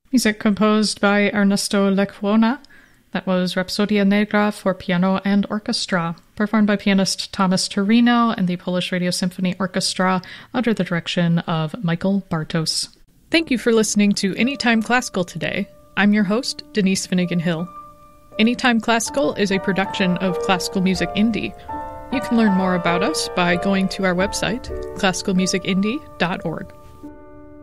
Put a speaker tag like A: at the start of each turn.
A: Music composed by Ernesto Lecuona. That was Rapsodia Negra for piano and orchestra, performed by pianist Thomas Torino and the Polish Radio Symphony Orchestra under the direction of Michael Bartos. Thank you for listening to Anytime Classical today. I'm your host, Denise Finnegan Hill. Anytime Classical is a production of Classical Music Indie. You can learn more about us by going to our website, classicalmusicindie.org.